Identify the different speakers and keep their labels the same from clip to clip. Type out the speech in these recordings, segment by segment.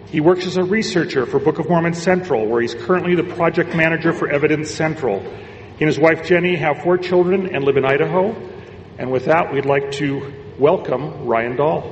Speaker 1: He works as a researcher for Book of Mormon Central, where he's currently the project manager for Evidence Central. He and his wife Jenny have 4 children and live in Idaho. And with that, we'd like to welcome Ryan Dahl.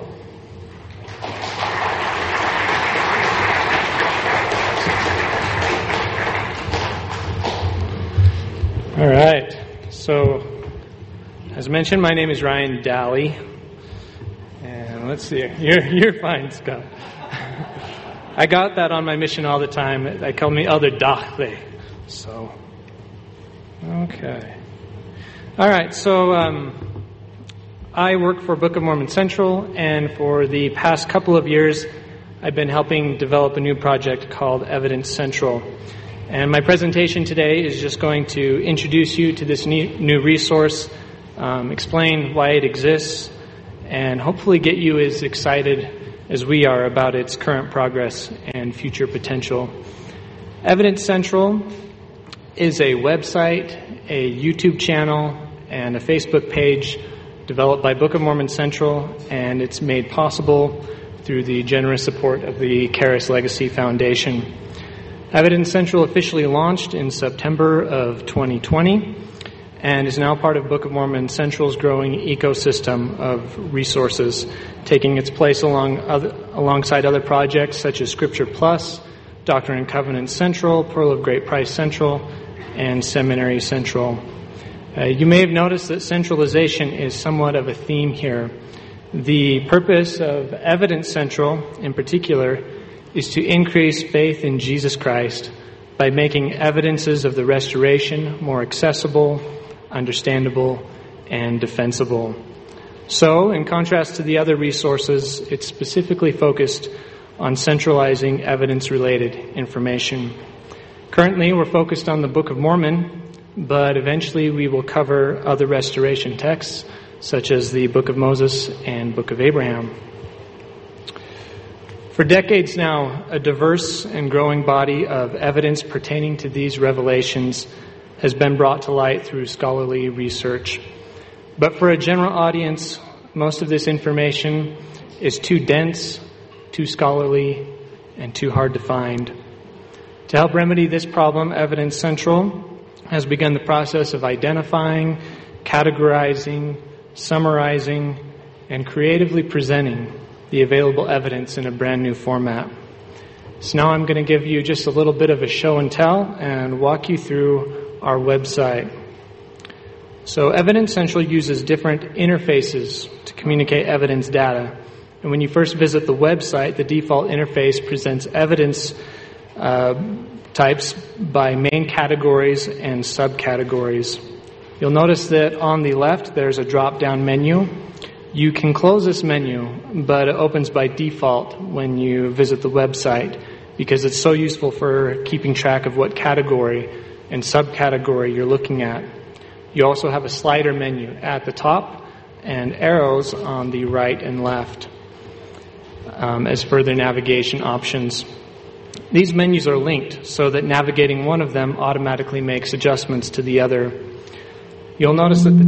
Speaker 2: All right. So, as mentioned, my name is Ryan Daly. And let's see. You're fine, Scott. I got that on my mission all the time. They call me Elder Dahle. So, okay. All right. So, I work for Book of Mormon Central, and for the past couple of years, I've been helping develop a new project called Evidence Central. And my presentation today is just going to introduce you to this new resource, explain why it exists, and hopefully get you as excited as we are about its current progress and future potential. Evidence Central is a website, a YouTube channel, and a Facebook page developed by Book of Mormon Central, and it's made possible through the generous support of the Charis Legacy Foundation. Evidence Central officially launched in September of 2020 and is now part of Book of Mormon Central's growing ecosystem of resources, taking its place alongside other projects such as Scripture Plus, Doctrine and Covenants Central, Pearl of Great Price Central, and Seminary Central. You may have noticed that centralization is somewhat of a theme here. The purpose of Evidence Central, in particular, is to increase faith in Jesus Christ by making evidences of the restoration more accessible, understandable, and defensible. So, in contrast to the other resources, it's specifically focused on centralizing evidence-related information. Currently, we're focused on the Book of Mormon, but eventually we will cover other restoration texts, such as the Book of Moses and Book of Abraham. For decades now, a diverse and growing body of evidence pertaining to these revelations has been brought to light through scholarly research. But for a general audience, most of this information is too dense, too scholarly, and too hard to find. To help remedy this problem, Evidence Central has begun the process of identifying, categorizing, summarizing, and creatively presenting the available evidence in a brand new format. So now I'm going to give you just a little bit of a show and tell and walk you through our website. So Evidence Central uses different interfaces to communicate evidence data. And when you first visit the website, the default interface presents evidence types by main categories and subcategories. You'll notice that on the left there's a drop-down menu. You can close this menu, but it opens by default when you visit the website because it's so useful for keeping track of what category and subcategory you're looking at. You also have a slider menu at the top and arrows on the right and left as further navigation options. These menus are linked so that navigating one of them automatically makes adjustments to the other. You'll notice that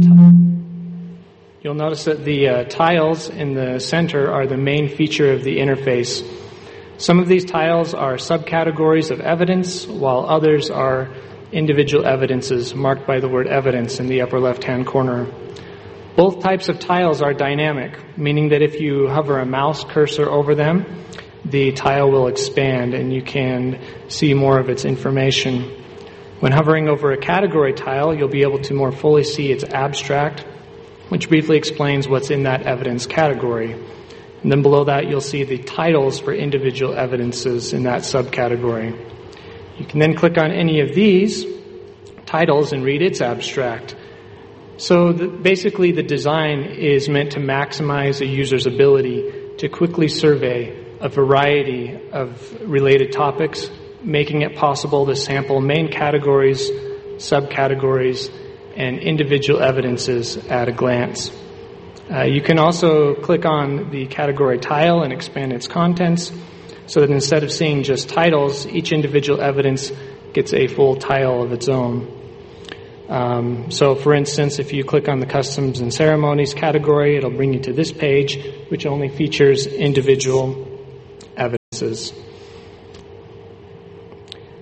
Speaker 2: the tiles in the center are the main feature of the interface. Some of these tiles are subcategories of evidence, while others are individual evidences marked by the word evidence in the upper left-hand corner. Both types of tiles are dynamic, meaning that if you hover a mouse cursor over them, the tile will expand and you can see more of its information. When hovering over a category tile, you'll be able to more fully see its abstract, which briefly explains what's in that evidence category. And then below that, you'll see the titles for individual evidences in that subcategory. You can then click on any of these titles and read its abstract. So basically, the design is meant to maximize a user's ability to quickly survey a variety of related topics, making it possible to sample main categories, subcategories, and individual evidences at a glance. You can also click on the category tile and expand its contents so that instead of seeing just titles, each individual evidence gets a full tile of its own. So for instance, if you click on the Customs and Ceremonies category, it'll bring you to this page, which only features individual evidences.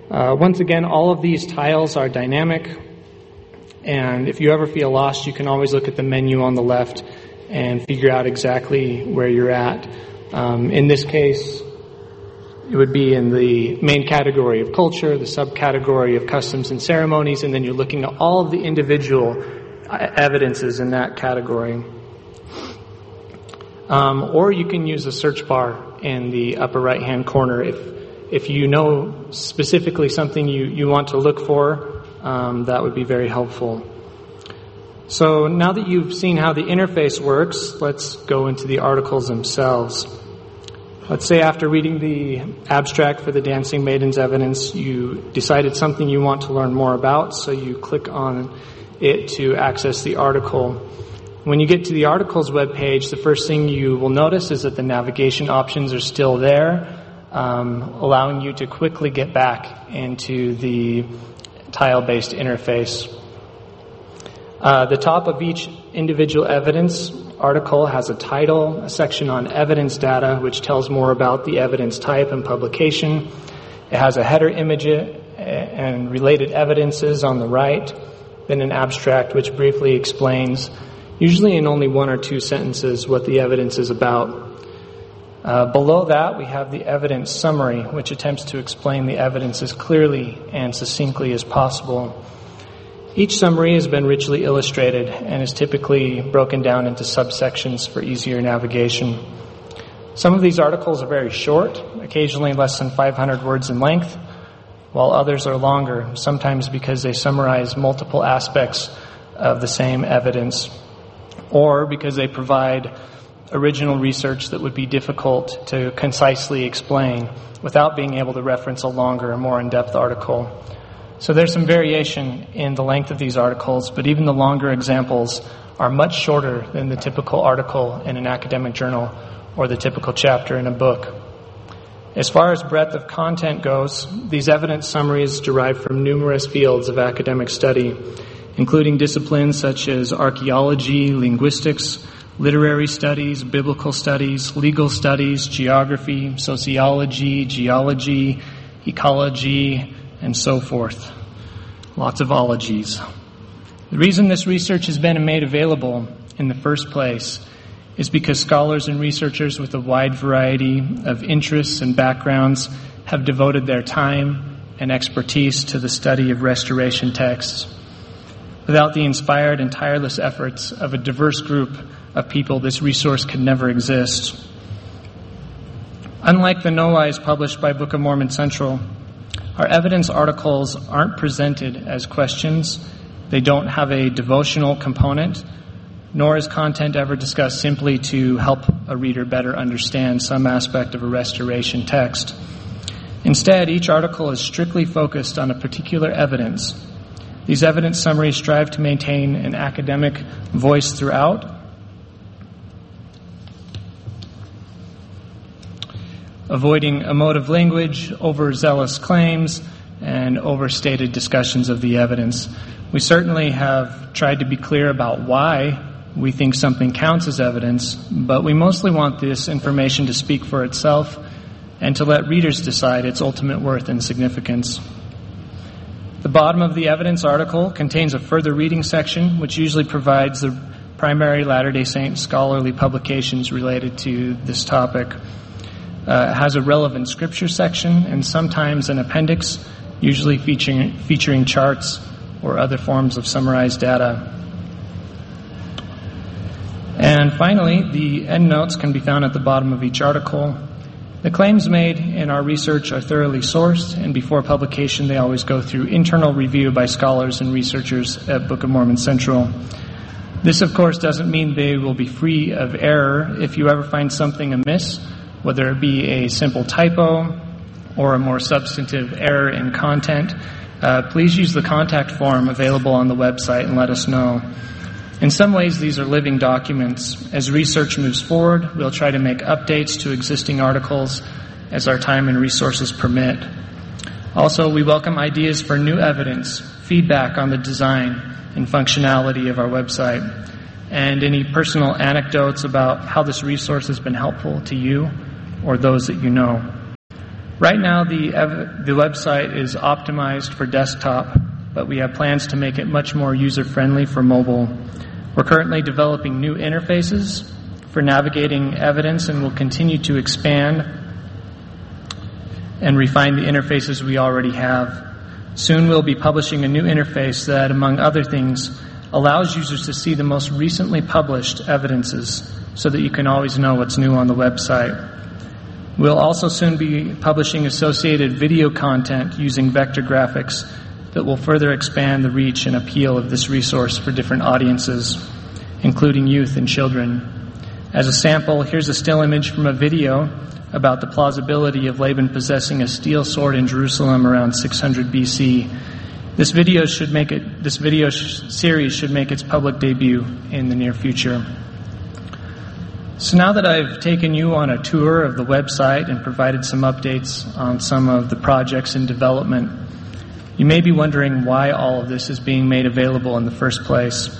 Speaker 2: Once again, all of these tiles are dynamic, and if you ever feel lost, you can always look at the menu on the left and figure out exactly where you're at. In this case, it would be in the main category of culture, the subcategory of customs and ceremonies, and then you're looking at all of the individual evidences in that category. Or you can use the search bar in the upper right-hand corner. If you know specifically something you want to look for, that would be very helpful. So now that you've seen how the interface works, let's go into the articles themselves. Let's say after reading the abstract for the Dancing Maidens evidence, you decided something you want to learn more about, so you click on it to access the article. When you get to the articles webpage, the first thing you will notice is that the navigation options are still there, allowing you to quickly get back into the tile-based interface. The top of each individual evidence article has a title, a section on evidence data, which tells more about the evidence type and publication. It has a header image and related evidences on the right, then an abstract which briefly explains, usually in only 1 or 2 sentences, what the evidence is about. Below that, we have the evidence summary, which attempts to explain the evidence as clearly and succinctly as possible. Each summary has been richly illustrated and is typically broken down into subsections for easier navigation. Some of these articles are very short, occasionally less than 500 words in length, while others are longer, sometimes because they summarize multiple aspects of the same evidence, or because they provide original research that would be difficult to concisely explain without being able to reference a longer and more in-depth article. So there's some variation in the length of these articles, but even the longer examples are much shorter than the typical article in an academic journal or the typical chapter in a book. As far as breadth of content goes, these evidence summaries derive from numerous fields of academic study, including disciplines such as archaeology, linguistics, literary studies, biblical studies, legal studies, geography, sociology, geology, ecology, and so forth. Lots of ologies. The reason this research has been made available in the first place is because scholars and researchers with a wide variety of interests and backgrounds have devoted their time and expertise to the study of restoration texts. Without the inspired and tireless efforts of a diverse group of people, this resource could never exist. Unlike the NOIs published by Book of Mormon Central, our evidence articles aren't presented as questions. They don't have a devotional component, nor is content ever discussed simply to help a reader better understand some aspect of a restoration text. Instead, each article is strictly focused on a particular evidence. These evidence summaries strive to maintain an academic voice throughout, avoiding emotive language, overzealous claims, and overstated discussions of the evidence. We certainly have tried to be clear about why we think something counts as evidence, but we mostly want this information to speak for itself and to let readers decide its ultimate worth and significance. The bottom of the evidence article contains a further reading section, which usually provides the primary Latter-day Saint scholarly publications related to this topic. It has a relevant scripture section and sometimes an appendix, usually featuring charts or other forms of summarized data. And finally, the endnotes can be found at the bottom of each article. The claims made in our research are thoroughly sourced, and before publication they always go through internal review by scholars and researchers at Book of Mormon Central. This, of course, doesn't mean they will be free of error. If you ever find something amiss, whether it be a simple typo or a more substantive error in content, please use the contact form available on the website and let us know. In some ways, these are living documents. As research moves forward, we'll try to make updates to existing articles as our time and resources permit. Also, we welcome ideas for new evidence, feedback on the design and functionality of our website, and any personal anecdotes about how this resource has been helpful to you or those that you know. Right now, the website is optimized for desktop, but we have plans to make it much more user-friendly for mobile. We're currently developing new interfaces for navigating evidence, and will continue to expand and refine the interfaces we already have. Soon we'll be publishing a new interface that, among other things, allows users to see the most recently published evidences so that you can always know what's new on the website. We'll also soon be publishing associated video content using vector graphics that will further expand the reach and appeal of this resource for different audiences, including youth and children. As a sample, here's a still image from a video about the plausibility of Laban possessing a steel sword in Jerusalem around 600 BC. This video series should make its public debut in the near future. So now that I've taken you on a tour of the website and provided some updates on some of the projects in development, you may be wondering why all of this is being made available in the first place.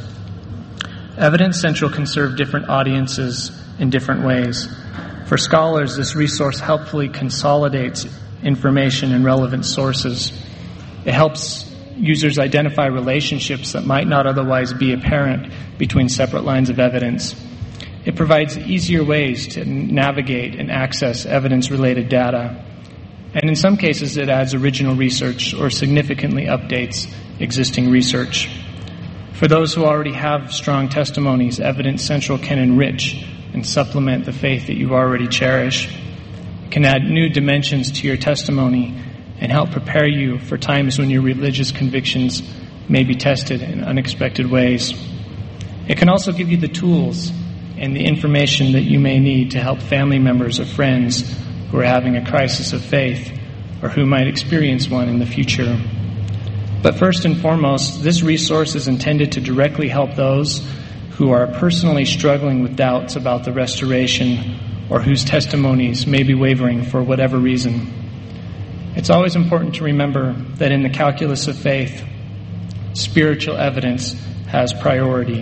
Speaker 2: Evidence Central can serve different audiences in different ways. For scholars, this resource helpfully consolidates information in relevant sources. It helps users identify relationships that might not otherwise be apparent between separate lines of evidence. It provides easier ways to navigate and access evidence-related data. And in some cases, it adds original research or significantly updates existing research. For those who already have strong testimonies, Evidence Central can enrich and supplement the faith that you already cherish. It can add new dimensions to your testimony and help prepare you for times when your religious convictions may be tested in unexpected ways. It can also give you the tools and the information that you may need to help family members or friends who are having a crisis of faith or who might experience one in the future. But first and foremost, this resource is intended to directly help those who are personally struggling with doubts about the restoration or whose testimonies may be wavering for whatever reason. It's always important to remember that in the calculus of faith, spiritual evidence has priority.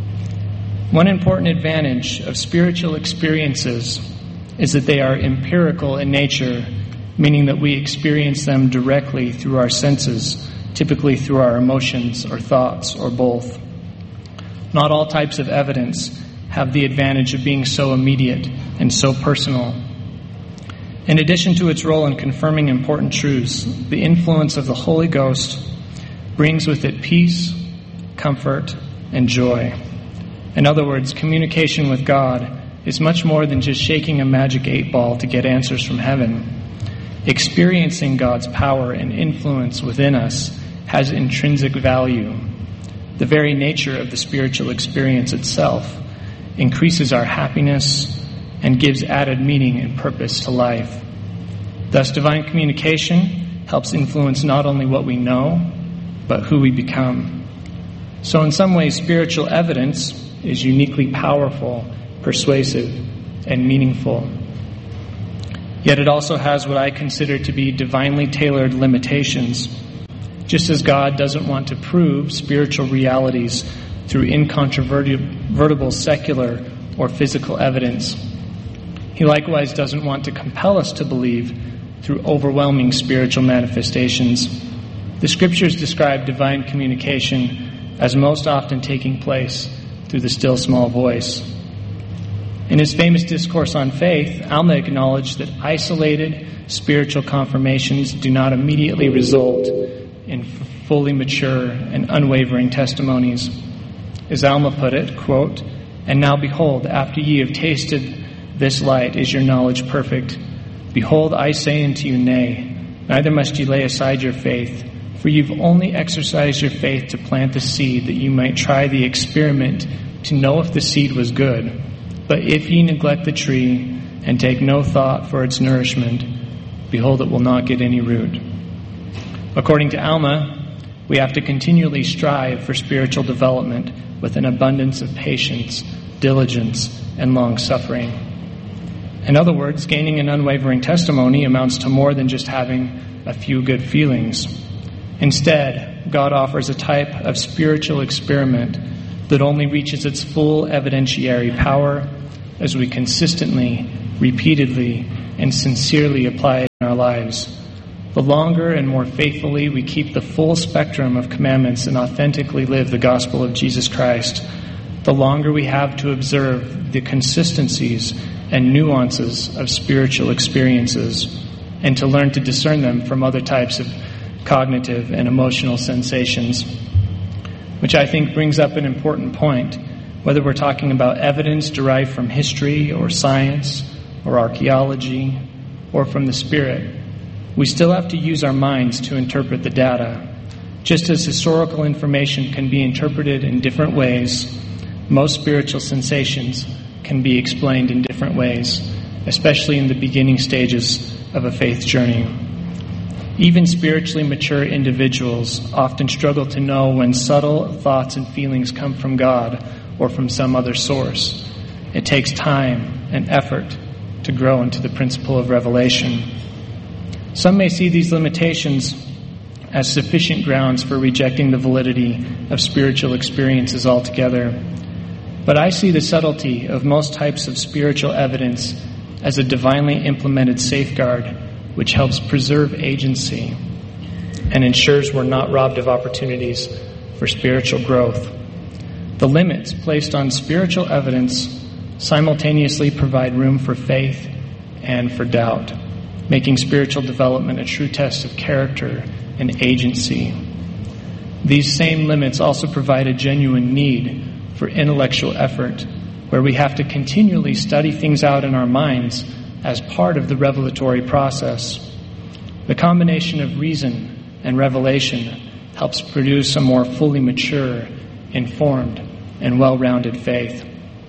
Speaker 2: One important advantage of spiritual experiences is that they are empirical in nature, meaning that we experience them directly through our senses, typically through our emotions or thoughts or both. Not all types of evidence have the advantage of being so immediate and so personal. In addition to its role in confirming important truths, the influence of the Holy Ghost brings with it peace, comfort, and joy. In other words, communication with God is much more than just shaking a magic 8-ball to get answers from heaven. Experiencing God's power and influence within us has intrinsic value. The very nature of the spiritual experience itself increases our happiness and gives added meaning and purpose to life. Thus, divine communication helps influence not only what we know, but who we become. So in some ways, spiritual evidence is uniquely powerful, persuasive, and meaningful. Yet it also has what I consider to be divinely tailored limitations. Just as God doesn't want to prove spiritual realities through incontrovertible secular or physical evidence, He likewise doesn't want to compel us to believe through overwhelming spiritual manifestations. The Scriptures describe divine communication as most often taking place through the still small voice. In his famous discourse on faith, Alma acknowledged that isolated spiritual confirmations do not immediately result in fully mature and unwavering testimonies. As Alma put it, quote, "And now behold, after ye have tasted this light, is your knowledge perfect? Behold, I say unto you, nay, neither must ye lay aside your faith, for you've only exercised your faith to plant the seed, that you might try the experiment to know if the seed was good. But if ye neglect the tree, and take no thought for its nourishment, behold, it will not get any root." According to Alma, we have to continually strive for spiritual development with an abundance of patience, diligence, and long-suffering. In other words, gaining an unwavering testimony amounts to more than just having a few good feelings. Instead, God offers a type of spiritual experiment that only reaches its full evidentiary power as we consistently, repeatedly, and sincerely apply it in our lives, the longer and more faithfully we keep the full spectrum of commandments and authentically live the gospel of Jesus Christ, the longer we have to observe the consistencies and nuances of spiritual experiences and to learn to discern them from other types of cognitive and emotional sensations. Which I think brings up an important point, whether we're talking about evidence derived from history or science or archaeology or from the Spirit. We still have to use our minds to interpret the data. Just as historical information can be interpreted in different ways, most spiritual sensations can be explained in different ways, especially in the beginning stages of a faith journey. Even spiritually mature individuals often struggle to know when subtle thoughts and feelings come from God or from some other source. It takes time and effort to grow into the principle of revelation. Some may see these limitations as sufficient grounds for rejecting the validity of spiritual experiences altogether. But I see the subtlety of most types of spiritual evidence as a divinely implemented safeguard which helps preserve agency and ensures we're not robbed of opportunities for spiritual growth. The limits placed on spiritual evidence simultaneously provide room for faith and for doubt, making spiritual development a true test of character and agency. These same limits also provide a genuine need for intellectual effort, where we have to continually study things out in our minds as part of the revelatory process. The combination of reason and revelation helps produce a more fully mature, informed, and well-rounded faith.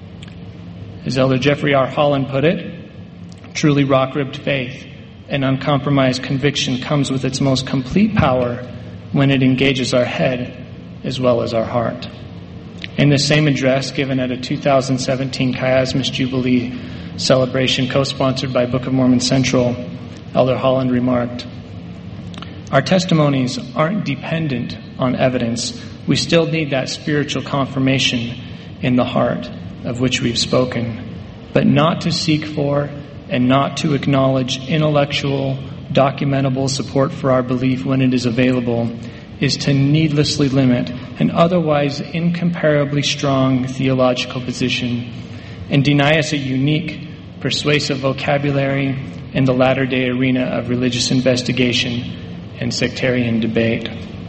Speaker 2: As Elder Jeffrey R. Holland put it, truly rock-ribbed faith and uncompromised conviction comes with its most complete power when it engages our head as well as our heart. In the same address given at a 2017 Chiasmus Jubilee celebration co-sponsored by Book of Mormon Central, Elder Holland remarked, "Our testimonies aren't dependent on evidence. We still need that spiritual confirmation in the heart of which we've spoken, but not to seek for and not to acknowledge intellectual, documentable support for our belief when it is available is to needlessly limit an otherwise incomparably strong theological position and deny us a unique, persuasive vocabulary in the latter-day arena of religious investigation and sectarian debate."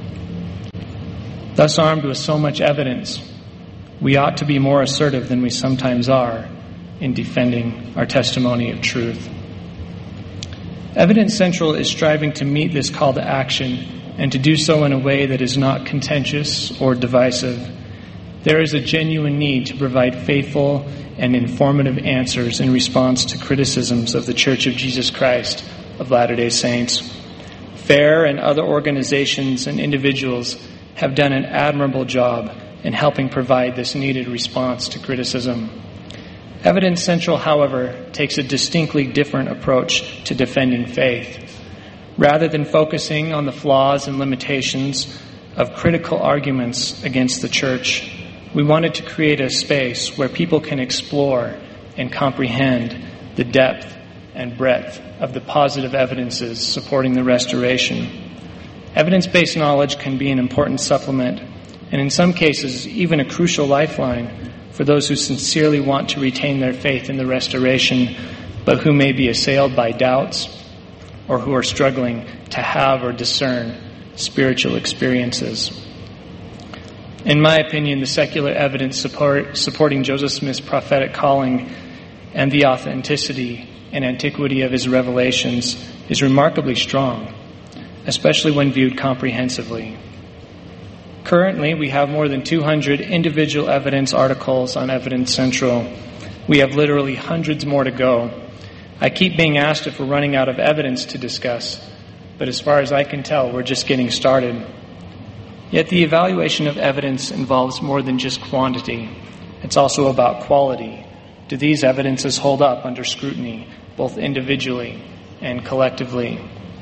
Speaker 2: Thus armed with so much evidence, we ought to be more assertive than we sometimes are in defending our testimony of truth. Evidence Central is striving to meet this call to action and to do so in a way that is not contentious or divisive. There is a genuine need to provide faithful and informative answers in response to criticisms of the Church of Jesus Christ of Latter-day Saints. FAIR and other organizations and individuals have done an admirable job in helping provide this needed response to criticism. Evidence Central, however, takes a distinctly different approach to defending faith. Rather than focusing on the flaws and limitations of critical arguments against the Church, we wanted to create a space where people can explore and comprehend the depth and breadth of the positive evidences supporting the restoration. Evidence-based knowledge can be an important supplement, and in some cases, even a crucial lifeline for those who sincerely want to retain their faith in the restoration, but who may be assailed by doubts or who are struggling to have or discern spiritual experiences. In my opinion, the secular evidence supporting Joseph Smith's prophetic calling and the authenticity and antiquity of his revelations is remarkably strong, especially when viewed comprehensively. Currently, we have more than 200 individual evidence articles on Evidence Central. We have literally hundreds more to go. I keep being asked if we're running out of evidence to discuss, but as far as I can tell, we're just getting started. Yet the evaluation of evidence involves more than just quantity. It's also about quality. Do these evidences hold up under scrutiny, both individually and collectively?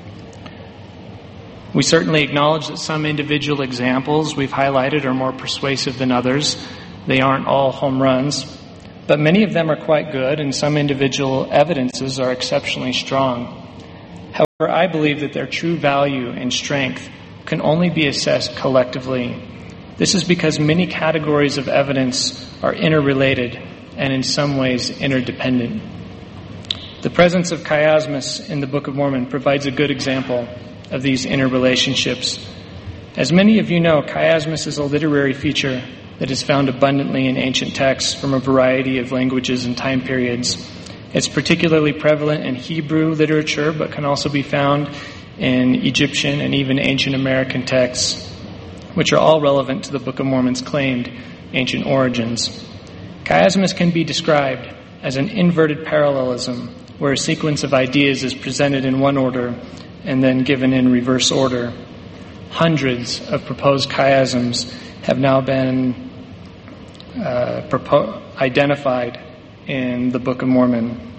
Speaker 2: We certainly acknowledge that some individual examples we've highlighted are more persuasive than others. They aren't all home runs. But many of them are quite good, and some individual evidences are exceptionally strong. However, I believe that their true value and strength can only be assessed collectively. This is because many categories of evidence are interrelated and in some ways interdependent. The presence of chiasmus in the Book of Mormon provides a good example of these interrelationships. As many of you know, chiasmus is a literary feature that is found abundantly in ancient texts from a variety of languages and time periods. It's particularly prevalent in Hebrew literature, but can also be found in Egyptian and even ancient American texts, which are all relevant to the Book of Mormon's claimed ancient origins. Chiasmus can be described as an inverted parallelism, where a sequence of ideas is presented in one order and then given in reverse order. Hundreds of proposed chiasms have now been identified in the Book of Mormon,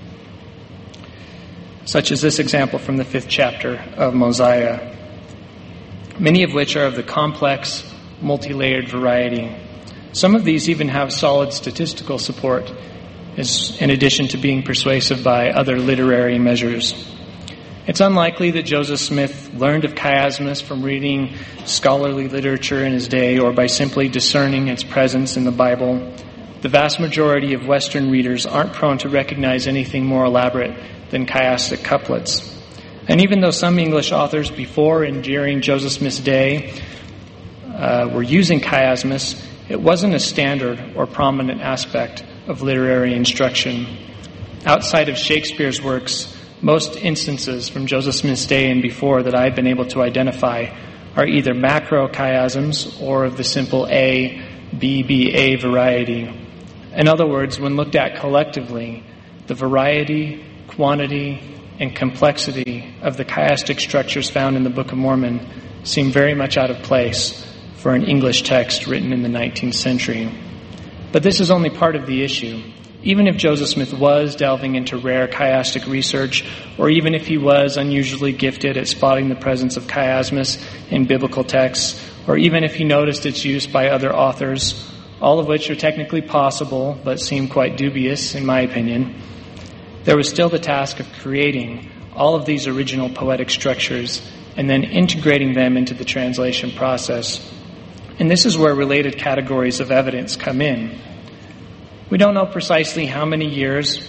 Speaker 2: such as this example from the 5th chapter of Mosiah, many of which are of the complex, multi-layered variety. Some of these even have solid statistical support, in addition to being persuasive by other literary measures. It's unlikely that Joseph Smith learned of chiasmus from reading scholarly literature in his day or by simply discerning its presence in the Bible. The vast majority of Western readers aren't prone to recognize anything more elaborate than chiastic couplets. And even though some English authors before and during Joseph Smith's day were using chiasmus, it wasn't a standard or prominent aspect of literary instruction. Outside of Shakespeare's works, most instances from Joseph Smith's day and before that I've been able to identify are either macro chiasms or of the simple A, B, B, A variety. In other words, when looked at collectively, the variety, quantity, and complexity of the chiastic structures found in the Book of Mormon seem very much out of place for an English text written in the 19th century. But this is only part of the issue. Even if Joseph Smith was delving into rare chiastic research, or even if he was unusually gifted at spotting the presence of chiasmus in biblical texts, or even if he noticed its use by other authors, all of which are technically possible but seem quite dubious in my opinion, there was still the task of creating all of these original poetic structures and then integrating them into the translation process. And this is where related categories of evidence come in. We don't know precisely how many years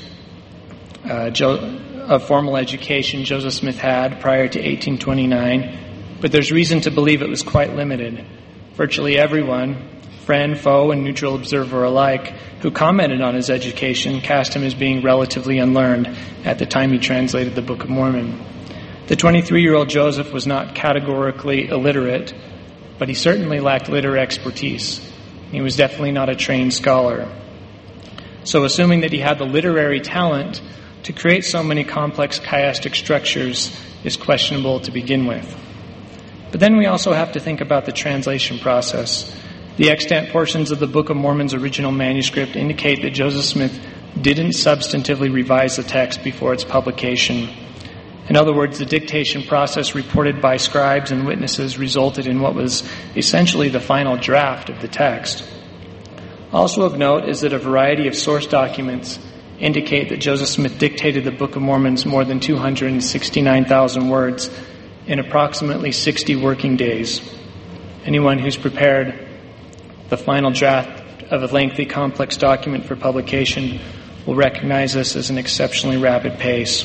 Speaker 2: of formal education Joseph Smith had prior to 1829, but there's reason to believe it was quite limited. Virtually everyone, friend, foe, and neutral observer alike, who commented on his education cast him as being relatively unlearned at the time he translated the Book of Mormon. The 23-year-old Joseph was not categorically illiterate, but he certainly lacked literary expertise. He was definitely not a trained scholar. So assuming that he had the literary talent to create so many complex chiastic structures is questionable to begin with. But then we also have to think about the translation process. The extant portions of the Book of Mormon's original manuscript indicate that Joseph Smith didn't substantively revise the text before its publication. In other words, the dictation process reported by scribes and witnesses resulted in what was essentially the final draft of the text. Also of note is that a variety of source documents indicate that Joseph Smith dictated the Book of Mormon's more than 269,000 words in approximately 60 working days. Anyone who's prepared the final draft of a lengthy, complex document for publication will recognize this as an exceptionally rapid pace.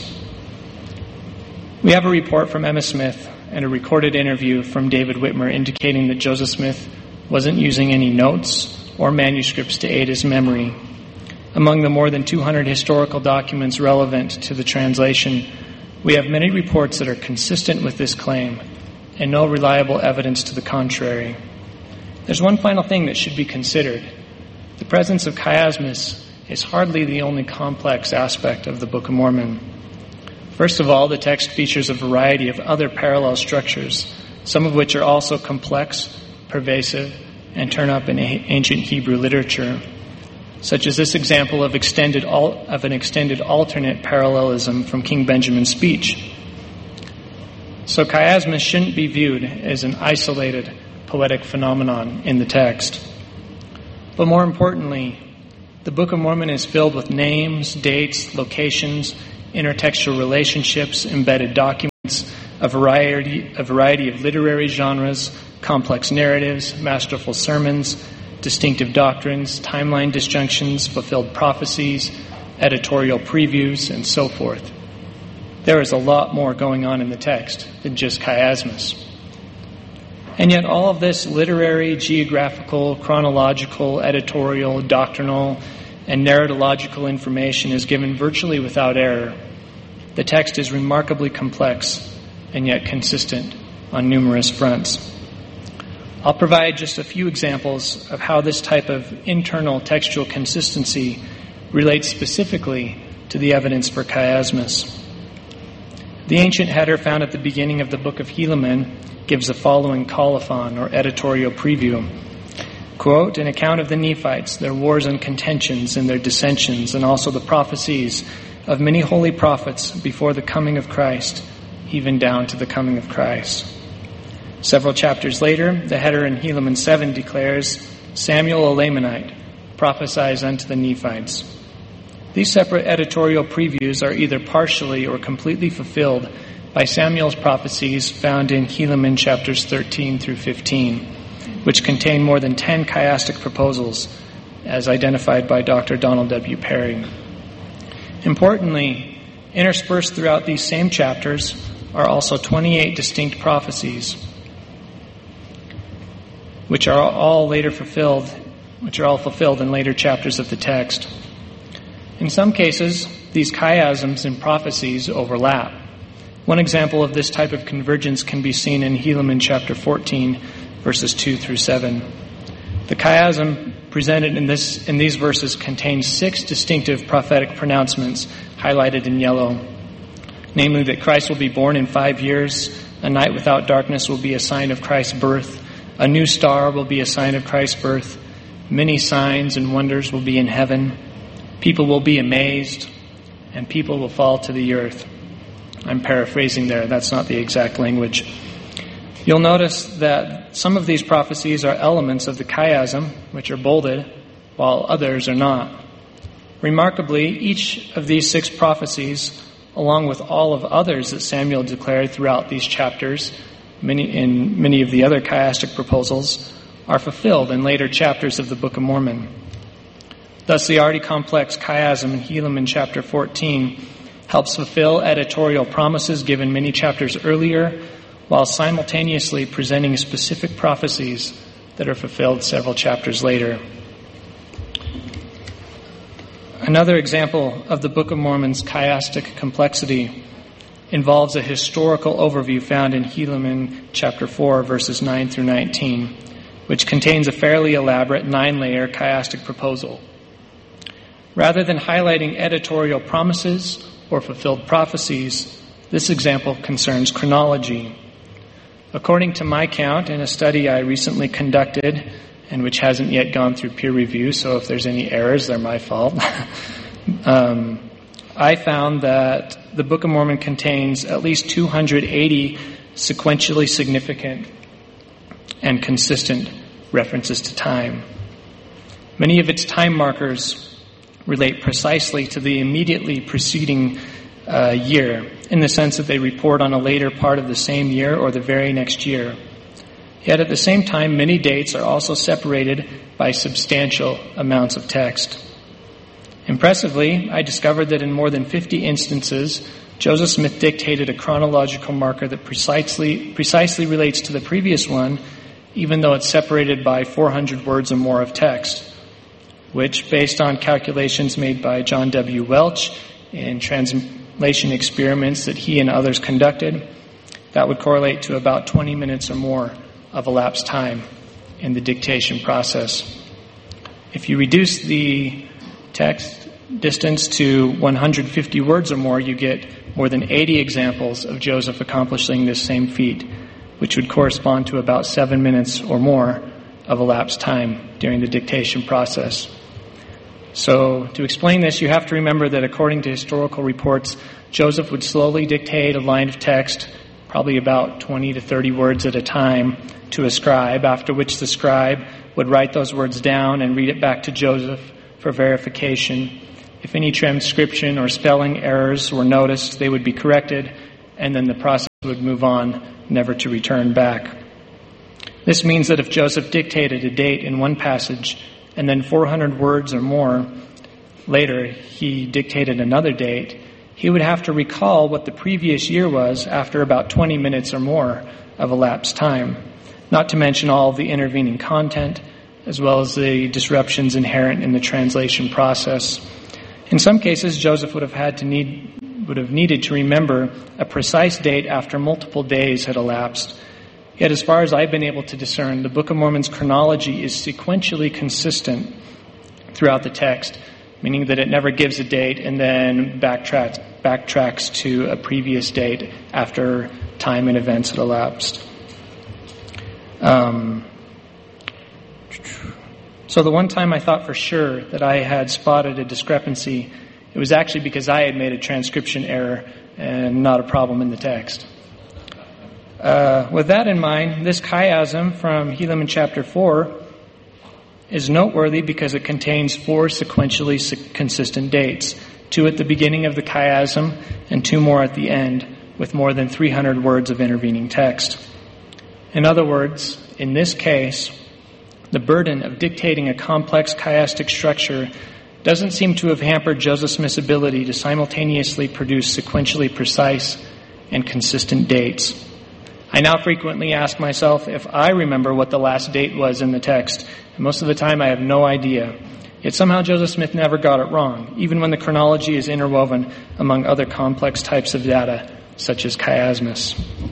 Speaker 2: We have a report from Emma Smith and a recorded interview from David Whitmer indicating that Joseph Smith wasn't using any notes or manuscripts to aid his memory. Among the more than 200 historical documents relevant to the translation, we have many reports that are consistent with this claim and no reliable evidence to the contrary. There's one final thing that should be considered. The presence of chiasmus is hardly the only complex aspect of the Book of Mormon. First of all, the text features a variety of other parallel structures, some of which are also complex, pervasive, and turn up in ancient Hebrew literature, such as this example of an extended alternate parallelism from King Benjamin's speech. So chiasmus shouldn't be viewed as an isolated poetic phenomenon in the text. But more importantly, The Book of Mormon is filled with names, dates, locations, intertextual relationships, embedded documents, a variety of literary genres, complex narratives, masterful sermons, distinctive doctrines, timeline disjunctions, fulfilled prophecies, editorial previews, and so forth. There is a lot more going on in the text than just chiasmus. And yet all of this literary, geographical, chronological, editorial, doctrinal, and narratological information is given virtually without error. The text is remarkably complex and yet consistent on numerous fronts. I'll provide just a few examples of how this type of internal textual consistency relates specifically to the evidence for chiasmus. The ancient header found at the beginning of the book of Helaman gives the following colophon, or editorial preview. Quote, an account of the Nephites, their wars and contentions and their dissensions, and also the prophecies of many holy prophets before the coming of Christ, even down to the coming of Christ. Several chapters later, the header in Helaman 7 declares, Samuel a Lamanite prophesies unto the Nephites. These separate editorial previews are either partially or completely fulfilled by Samuel's prophecies found in Helaman chapters 13 through 15, which contain more than 10 chiastic proposals, as identified by Dr. Donald W. Perry. Importantly, interspersed throughout these same chapters are also 28 distinct prophecies, which are all fulfilled in later chapters of the text. In some cases, these chiasms and prophecies overlap. One example of this type of convergence can be seen in Helaman chapter 14, verses 2 through 7. The chiasm presented in these verses contains 6 distinctive prophetic pronouncements highlighted in yellow, namely that Christ will be born in 5 years, a night without darkness will be a sign of Christ's birth, a new star will be a sign of Christ's birth, many signs and wonders will be in heaven, people will be amazed, and people will fall to the earth. I'm paraphrasing there. That's not the exact language. You'll notice that some of these prophecies are elements of the chiasm, which are bolded, while others are not. Remarkably, each of these 6 prophecies, along with all of others that Samuel declared throughout these chapters, many of the other chiastic proposals, are fulfilled in later chapters of the Book of Mormon. Thus, the already complex chiasm in Helaman chapter 14 helps fulfill editorial promises given many chapters earlier, while simultaneously presenting specific prophecies that are fulfilled several chapters later. Another example of the Book of Mormon's chiastic complexity involves a historical overview found in Helaman chapter 4, verses 9 through 19, which contains a fairly elaborate 9-layer chiastic proposal. Rather than highlighting editorial promises or fulfilled prophecies, this example concerns chronology. According to my count, in a study I recently conducted, and which hasn't yet gone through peer review, so if there's any errors, they're my fault, I found that the Book of Mormon contains at least 280 sequentially significant and consistent references to time. Many of its time markers relate precisely to the immediately preceding year, in the sense that they report on a later part of the same year or the very next year. Yet at the same time, many dates are also separated by substantial amounts of text. Impressively, I discovered that in more than 50 instances, Joseph Smith dictated a chronological marker that precisely relates to the previous one, even though it's separated by 400 words or more of text, which, based on calculations made by John W. Welch in translation experiments that he and others conducted, that would correlate to about 20 minutes or more of elapsed time in the dictation process. If you reduce the text distance to 150 words or more, you get more than 80 examples of Joseph accomplishing this same feat, which would correspond to about 7 minutes or more of elapsed time during the dictation process. So to explain this, you have to remember that according to historical reports, Joseph would slowly dictate a line of text, probably about 20 to 30 words at a time, to a scribe, after which the scribe would write those words down and read it back to Joseph, for verification. If any transcription or spelling errors were noticed, they would be corrected, and then the process would move on, never to return back. This means that if Joseph dictated a date in one passage, and then 400 words or more later he dictated another date, he would have to recall what the previous year was after about 20 minutes or more of elapsed time, not to mention all of the intervening content, as well as the disruptions inherent in the translation process. In some cases, Joseph would have needed to remember a precise date after multiple days had elapsed. Yet, as far as I've been able to discern, the Book of Mormon's chronology is sequentially consistent throughout the text, meaning that it never gives a date and then backtracks to a previous date after time and events had elapsed. So the one time I thought for sure that I had spotted a discrepancy, it was actually because I had made a transcription error and not a problem in the text. With that in mind, this chiasm from Helaman chapter 4 is noteworthy because it contains 4 sequentially consistent dates, 2 at the beginning of the chiasm and 2 more at the end, with more than 300 words of intervening text. In other words, in this case, the burden of dictating a complex chiastic structure doesn't seem to have hampered Joseph Smith's ability to simultaneously produce sequentially precise and consistent dates. I now frequently ask myself if I remember what the last date was in the text, and most of the time I have no idea. Yet somehow Joseph Smith never got it wrong, even when the chronology is interwoven among other complex types of data, such as chiasmus.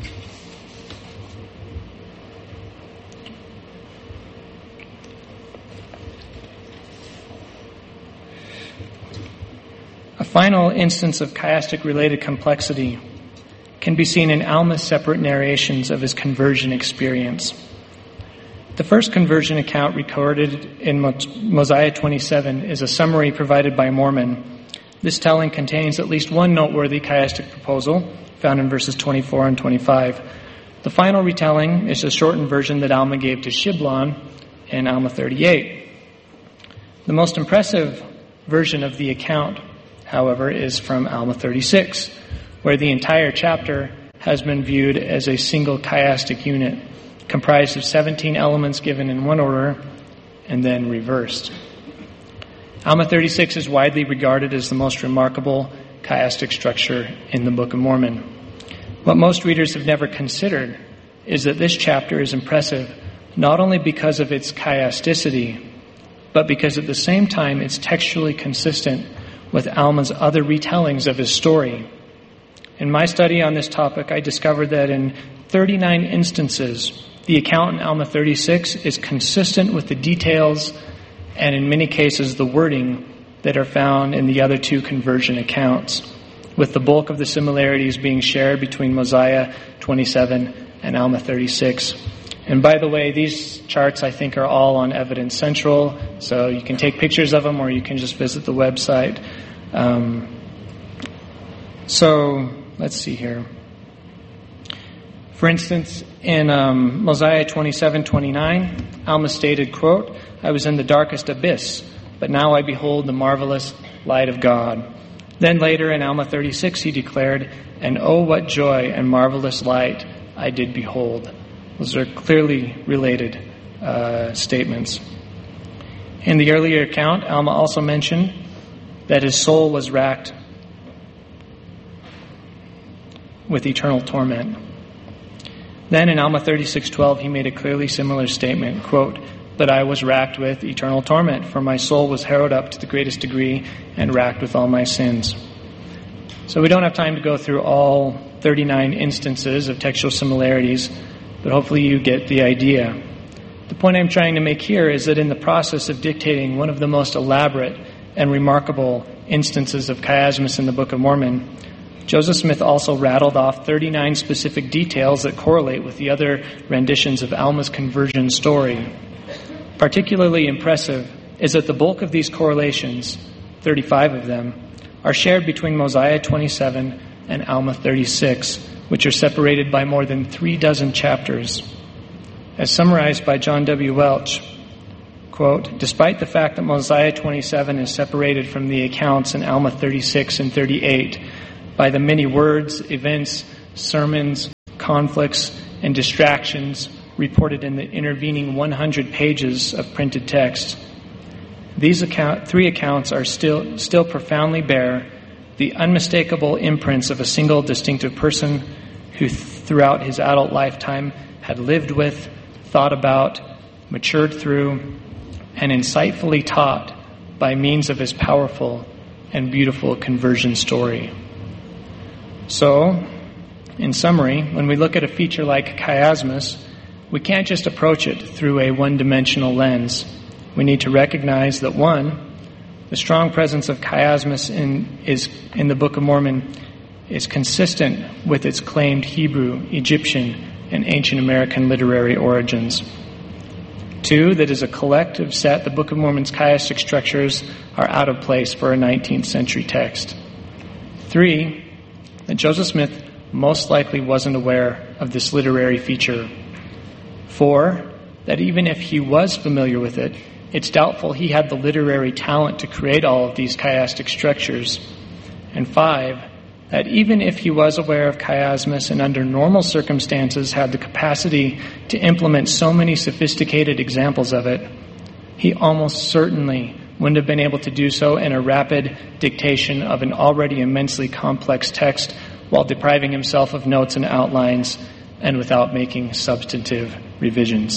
Speaker 2: A final instance of chiastic-related complexity can be seen in Alma's separate narrations of his conversion experience. The first conversion account recorded in Mosiah 27 is a summary provided by Mormon. This telling contains at least one noteworthy chiastic proposal, found in verses 24 and 25. The final retelling is a shortened version that Alma gave to Shiblon in Alma 38. The most impressive version of the account, however, is from Alma 36, where the entire chapter has been viewed as a single chiastic unit, comprised of 17 elements given in one order and then reversed. Alma 36 is widely regarded as the most remarkable chiastic structure in the Book of Mormon. What most readers have never considered is that this chapter is impressive not only because of its chiasticity, but because at the same time it's textually consistent with Alma's other retellings of his story. In my study on this topic, I discovered that in 39 instances, the account in Alma 36 is consistent with the details and in many cases the wording that are found in the other 2 conversion accounts, with the bulk of the similarities being shared between Mosiah 27 and Alma 36. And by the way, these charts I think are all on Evidence Central, so you can take pictures of them or you can just visit the website. So let's see here. For instance, in Mosiah 27:29, Alma stated, quote, "I was in the darkest abyss, but now I behold the marvelous light of God." Then later in Alma 36, he declared, "And oh, what joy and marvelous light I did behold." Those are clearly related statements. In the earlier account, Alma also mentioned that his soul was racked with eternal torment. Then in Alma 36:12, he made a clearly similar statement, quote, "But I was racked with eternal torment, for my soul was harrowed up to the greatest degree and racked with all my sins." So we don't have time to go through all 39 instances of textual similarities, but hopefully you get the idea. The point I'm trying to make here is that in the process of dictating one of the most elaborate and remarkable instances of chiasmus in the Book of Mormon, Joseph Smith also rattled off 39 specific details that correlate with the other renditions of Alma's conversion story. Particularly impressive is that the bulk of these correlations, 35 of them, are shared between Mosiah 27 and Alma 36, which are separated by more than 36 chapters. As summarized by John W. Welch, quote, "Despite the fact that Mosiah 27 is separated from the accounts in Alma 36 and 38 by the many words, events, sermons, conflicts, and distractions reported in the intervening 100 pages of printed text, these three accounts are still profoundly bear the unmistakable imprints of a single distinctive person who throughout his adult lifetime had lived with, thought about, matured through, and insightfully taught by means of his powerful and beautiful conversion story." So, in summary, when we look at a feature like chiasmus, we can't just approach it through a one-dimensional lens. We need to recognize that, one, the strong presence of chiasmus in the Book of Mormon is consistent with its claimed Hebrew, Egyptian, and ancient American literary origins. Two, that as a collective set, the Book of Mormon's chiastic structures are out of place for a 19th century text. Three, that Joseph Smith most likely wasn't aware of this literary feature. Four, that even if he was familiar with it, it's doubtful he had the literary talent to create all of these chiastic structures. And five, that even if he was aware of chiasmus and under normal circumstances had the capacity to implement so many sophisticated examples of it, he almost certainly wouldn't have been able to do so in a rapid dictation of an already immensely complex text while depriving himself of notes and outlines and without making substantive revisions.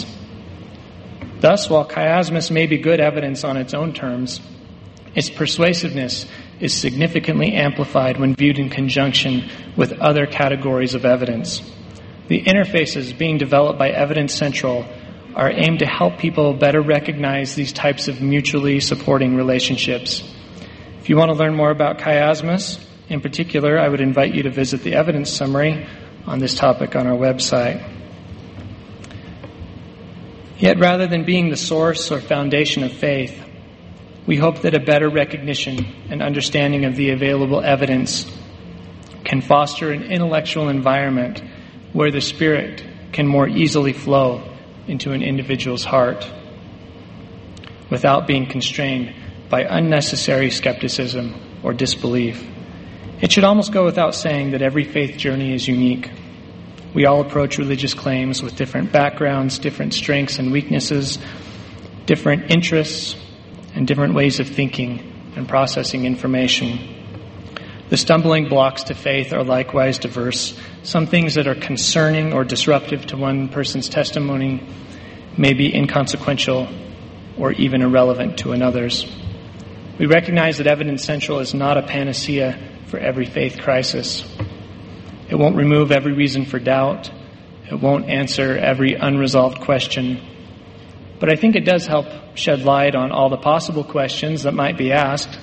Speaker 2: Thus, while chiasmus may be good evidence on its own terms, its persuasiveness is significantly amplified when viewed in conjunction with other categories of evidence. The interfaces being developed by Evidence Central are aimed to help people better recognize these types of mutually supporting relationships. If you want to learn more about chiasmus, in particular, I would invite you to visit the evidence summary on this topic on our website. Yet rather than being the source or foundation of faith, we hope that a better recognition and understanding of the available evidence can foster an intellectual environment where the Spirit can more easily flow into an individual's heart without being constrained by unnecessary skepticism or disbelief. It should almost go without saying that every faith journey is unique. We all approach religious claims with different backgrounds, different strengths and weaknesses, different interests, and different ways of thinking and processing information. The stumbling blocks to faith are likewise diverse. Some things that are concerning or disruptive to one person's testimony may be inconsequential or even irrelevant to another's. We recognize that Evidence Central is not a panacea for every faith crisis. It won't remove every reason for doubt. It won't answer every unresolved question. But I think it does help shed light on all the possible questions that might be asked.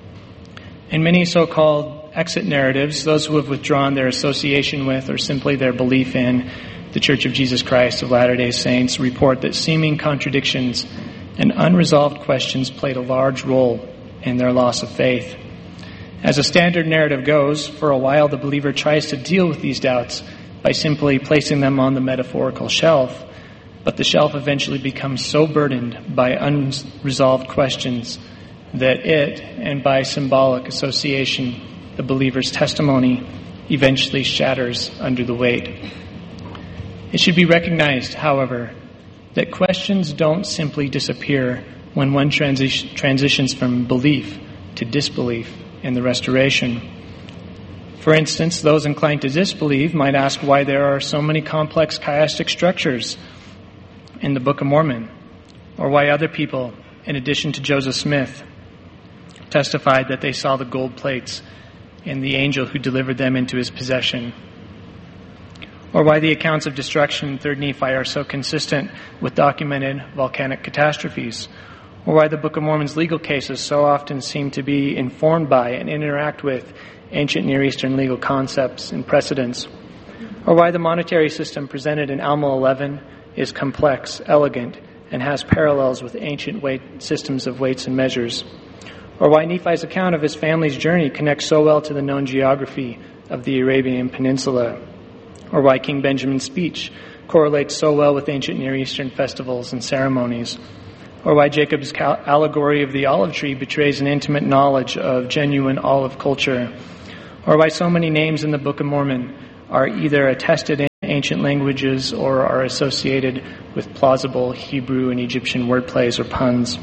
Speaker 2: In many so-called exit narratives, those who have withdrawn their association with or simply their belief in the Church of Jesus Christ of Latter-day Saints report that seeming contradictions and unresolved questions played a large role in their loss of faith. As a standard narrative goes, for a while the believer tries to deal with these doubts by simply placing them on the metaphorical shelf, but the shelf eventually becomes so burdened by unresolved questions that it, and by symbolic association, the believer's testimony, eventually shatters under the weight. It should be recognized, however, that questions don't simply disappear when one transitions from belief to disbelief in the restoration. For instance, those inclined to disbelieve might ask why there are so many complex chiastic structures in the Book of Mormon, or why other people, in addition to Joseph Smith, testified that they saw the gold plates and the angel who delivered them into his possession, or why the accounts of destruction in 3rd Nephi are so consistent with documented volcanic catastrophes, or why the Book of Mormon's legal cases so often seem to be informed by and interact with ancient Near Eastern legal concepts and precedents, or why the monetary system presented in Alma 11 is complex, elegant, and has parallels with ancient systems of weights and measures, or why Nephi's account of his family's journey connects so well to the known geography of the Arabian Peninsula, or why King Benjamin's speech correlates so well with ancient Near Eastern festivals and ceremonies, or why Jacob's allegory of the olive tree betrays an intimate knowledge of genuine olive culture, or why so many names in the Book of Mormon are either attested in ancient languages or are associated with plausible Hebrew and Egyptian wordplays or puns,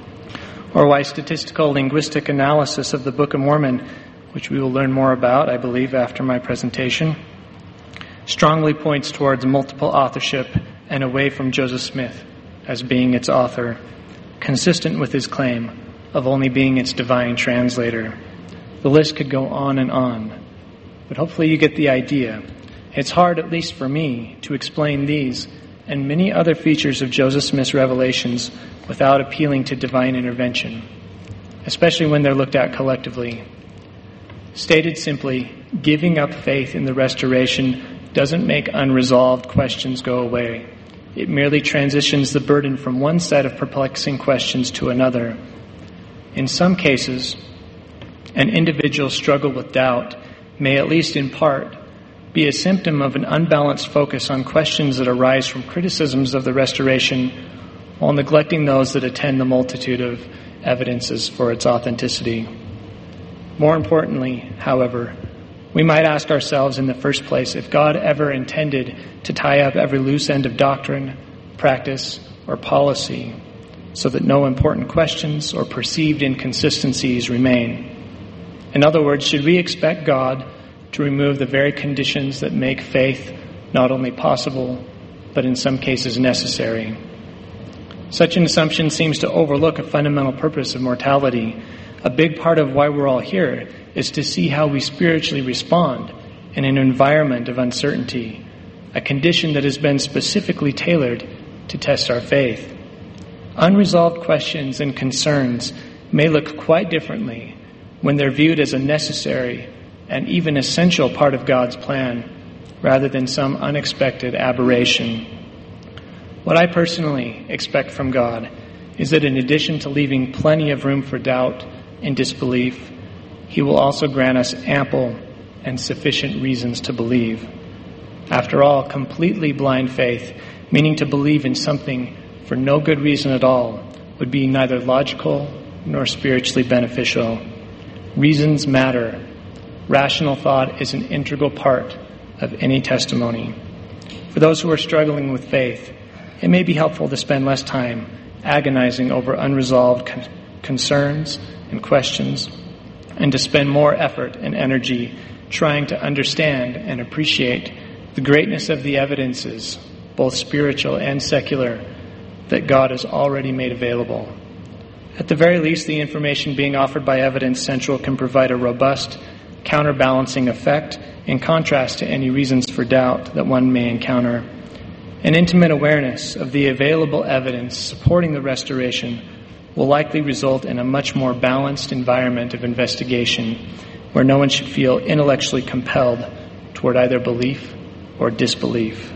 Speaker 2: or why statistical linguistic analysis of the Book of Mormon, which we will learn more about, I believe, after my presentation, strongly points towards multiple authorship and away from Joseph Smith as being its author, consistent with his claim of only being its divine translator. The list could go on, but hopefully you get the idea. It's hard, at least for me, to explain these and many other features of Joseph Smith's revelations without appealing to divine intervention, especially when they're looked at collectively. Stated simply, giving up faith in the restoration doesn't make unresolved questions go away. It merely transitions the burden from one set of perplexing questions to another. In some cases, an individual's struggle with doubt may, at least in part, be a symptom of an unbalanced focus on questions that arise from criticisms of the restoration while neglecting those that attend the multitude of evidences for its authenticity. More importantly, however, we might ask ourselves in the first place if God ever intended to tie up every loose end of doctrine, practice, or policy so that no important questions or perceived inconsistencies remain. In other words, should we expect God to remove the very conditions that make faith not only possible, but in some cases necessary? Such an assumption seems to overlook a fundamental purpose of mortality. A big part of why we're all here is to see how we spiritually respond in an environment of uncertainty, a condition that has been specifically tailored to test our faith. Unresolved questions and concerns may look quite differently when they're viewed as a necessary and even essential part of God's plan, rather than some unexpected aberration. What I personally expect from God is that in addition to leaving plenty of room for doubt and disbelief, He will also grant us ample and sufficient reasons to believe. After all, completely blind faith, meaning to believe in something for no good reason at all, would be neither logical nor spiritually beneficial. Reasons matter. Rational thought is an integral part of any testimony. For those who are struggling with faith, it may be helpful to spend less time agonizing over unresolved concerns and questions, and to spend more effort and energy trying to understand and appreciate the greatness of the evidences, both spiritual and secular, that God has already made available. At the very least, the information being offered by Evidence Central can provide a robust, counterbalancing effect in contrast to any reasons for doubt that one may encounter. An intimate awareness of the available evidence supporting the restoration will likely result in a much more balanced environment of investigation where no one should feel intellectually compelled toward either belief or disbelief.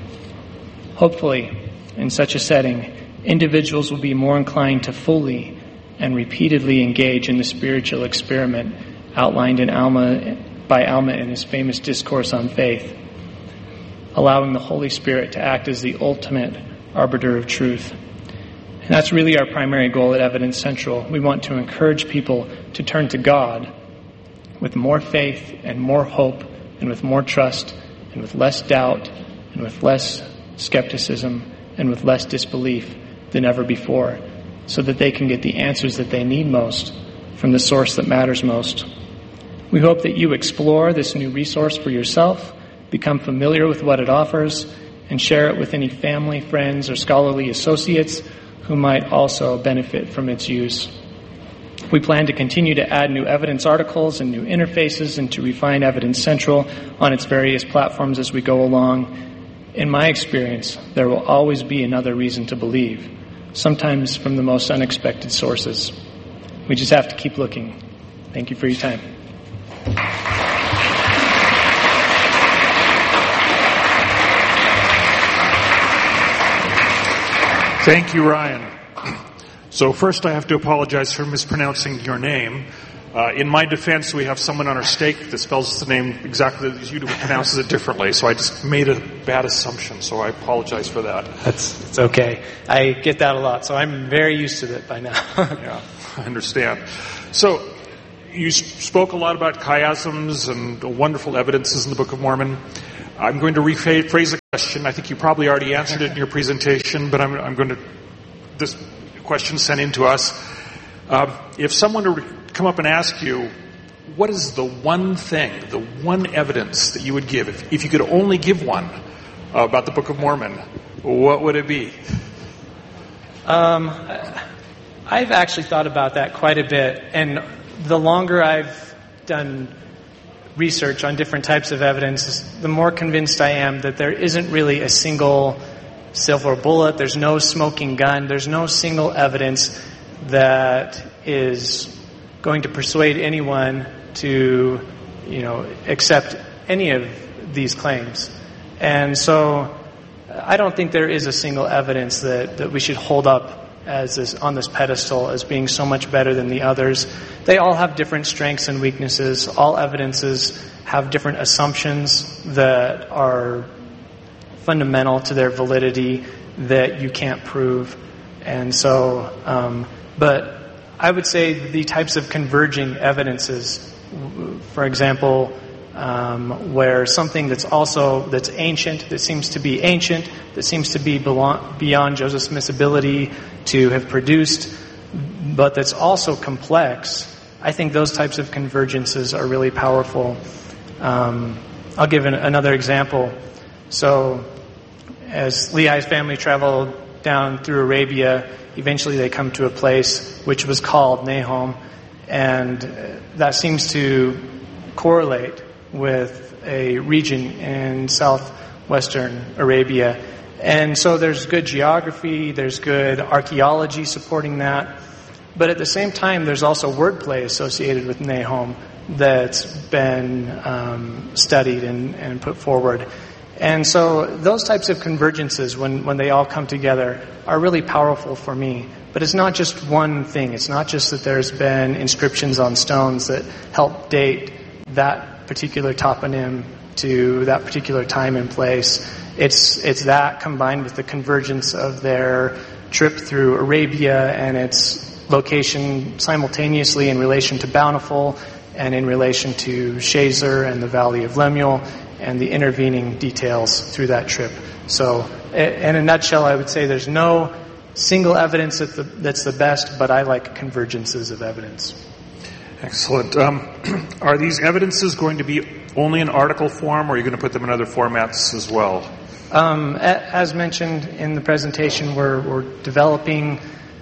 Speaker 2: Hopefully, in such a setting, individuals will be more inclined to fully and repeatedly engage in the spiritual experiment outlined by Alma in his famous Discourse on Faith, allowing the Holy Spirit to act as the ultimate arbiter of truth. And that's really our primary goal at Evidence Central. We want to encourage people to turn to God with more faith and more hope and with more trust and with less doubt and with less skepticism and with less disbelief than ever before, so that they can get the answers that they need most from the source that matters most. We hope that you explore this new resource for yourself, become familiar with what it offers, and share it with any family, friends, or scholarly associates who might also benefit from its use. We plan to continue to add new evidence articles and new interfaces and to refine Evidence Central on its various platforms as we go along. In my experience, there will always be another reason to believe, sometimes from the most unexpected sources. We just have to keep looking. Thank you for your time.
Speaker 1: Thank you, Ryan. So first I have to apologize for mispronouncing your name. In my defense, we have someone on our stake that spells the name exactly as you do, but pronounces it differently. So I just made a bad assumption, so I apologize for that.
Speaker 2: It's okay. I get that a lot, so I'm very used to it by now.
Speaker 1: Yeah, I understand. So you spoke a lot about chiasms and wonderful evidences in the Book of Mormon. I'm going to rephrase the question. I think you probably already answered it in your presentation, but I'm going to, this question sent in to us. If someone were to come up and ask you, what is the one thing, the one evidence that you would give, if you could only give one about the Book of Mormon, what would it be?
Speaker 2: I've actually thought about that quite a bit, and the longer I've done research on different types of evidence, the more convinced I am that there isn't really a single silver bullet, there's no smoking gun, there's no single evidence that is going to persuade anyone to, accept any of these claims. And so I don't think there is a single evidence that we should hold up on this pedestal as being so much better than the others. They all have different strengths and weaknesses. All evidences have different assumptions that are fundamental to their validity that you can't prove. And so, but I would say the types of converging evidences, for example, where something that's ancient, that seems to be ancient, that seems to be beyond Joseph Smith's ability to have produced, but that's also complex, I think those types of convergences are really powerful. I'll give another example. So, as Lehi's family traveled down through Arabia, eventually they come to a place which was called Nahom, and that seems to correlate with a region in southwestern Arabia. And so there's good geography, there's good archaeology supporting that, but at the same time there's also wordplay associated with Nahom that's been studied and put forward. And so those types of convergences, when they all come together, are really powerful for me. But it's not just one thing. It's not just that there's been inscriptions on stones that help date that particular toponym to that particular time and place. It's that combined with the convergence of their trip through Arabia and its location simultaneously in relation to Bountiful and in relation to Shazer and the Valley of Lemuel and the intervening details through that trip. So, in a nutshell, I would say there's no single evidence that's the best, but I like convergences of evidence.
Speaker 1: Excellent. Are these evidences going to be only in article form, or are you going to put them in other formats as well?
Speaker 2: As mentioned in the presentation, we're developing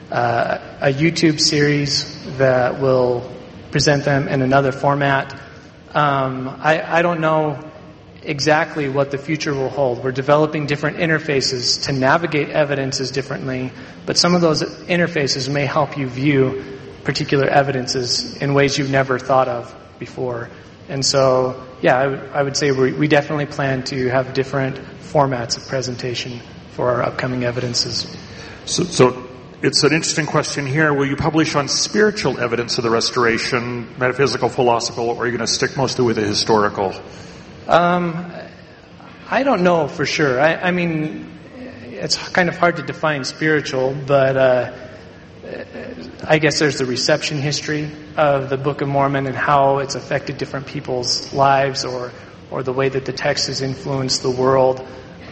Speaker 2: a YouTube series that will present them in another format. I don't know exactly what the future will hold. We're developing different interfaces to navigate evidences differently, but some of those interfaces may help you view particular evidences in ways you've never thought of before. And so, yeah, I would say we definitely plan to have different formats of presentation for our upcoming evidences.
Speaker 1: So it's an interesting question here. Will you publish on spiritual evidence of the restoration, metaphysical, philosophical, or are you going to stick mostly with the historical?
Speaker 2: I don't know for sure. I mean, it's kind of hard to define spiritual, but I guess there's the reception history of the Book of Mormon and how it's affected different people's lives or the way that the text has influenced the world.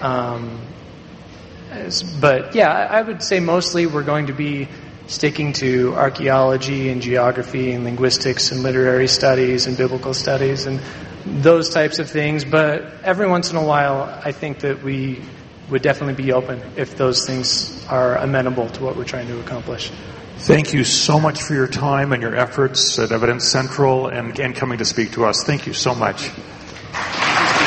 Speaker 2: But yeah, I would say mostly we're going to be sticking to archaeology and geography and linguistics and literary studies and biblical studies and those types of things. But every once in a while, I think that we would definitely be open if those things are amenable to what we're trying to accomplish.
Speaker 1: Thank you so much for your time and your efforts at Evidence Central and coming to speak to us. Thank you so much.